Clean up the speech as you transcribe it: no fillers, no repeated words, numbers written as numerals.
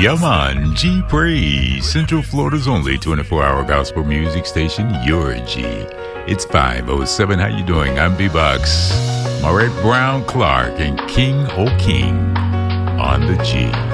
Yeah, man, G Praise, Central Florida's only 24-hour gospel music station, your G. It's 5:07. How you doing? I'm B-Box, Maurette Brown Clark, and King O'King on the G.